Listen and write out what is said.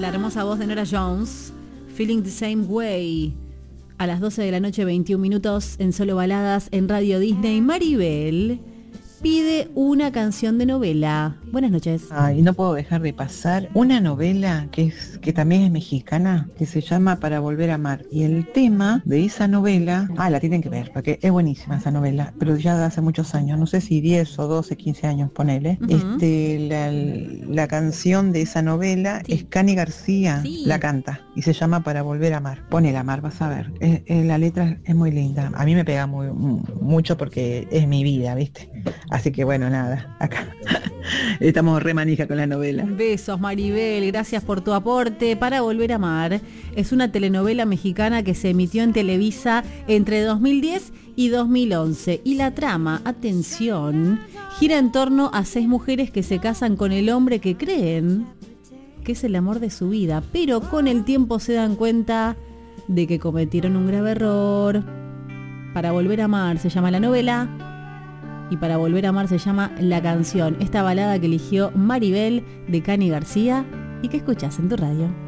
La hermosa voz de Norah Jones, Feeling the Same Way. A las 12 de la noche, 21 minutos, en Solo Baladas, en Radio Disney. Maribel pide una canción de novela. Buenas noches. Y no puedo dejar de pasar una novela que también es mexicana, que se llama Para Volver a Amar. Y el tema de esa novela, la tienen que ver, porque es buenísima esa novela, pero ya de hace muchos años, no sé si 10 o 12, 15 años, ponele. La canción de esa novela es Cani García, la canta, y se llama Para Volver a Amar. Ponela, Amar, vas a ver. La letra es muy linda. A mí me pega mucho porque es mi vida, ¿viste? Así que bueno, nada, acá estamos re manija con la novela. Besos, Maribel, gracias por tu aporte. Para Volver a Amar es una telenovela mexicana que se emitió en Televisa entre 2010 y 2011. Y la trama, atención, gira en torno a 6 mujeres que se casan con el hombre que creen que es el amor de su vida, pero con el tiempo se dan cuenta de que cometieron un grave error. Para Volver a Amar se llama la novela. Y Para Volver a Amar se llama la canción. Esta balada que eligió Maribel de Cani García y que escuchás en tu radio.